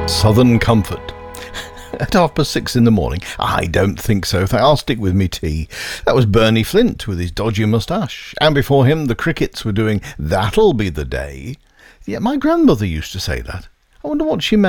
Southern Comfort. At 6:30 in the morning? I don't think so. I'll stick with me tea. That was Bernie Flint with his dodgy moustache. And before him, the Crickets were doing That'll Be the Day. Yeah, my grandmother used to say that. I wonder what she meant.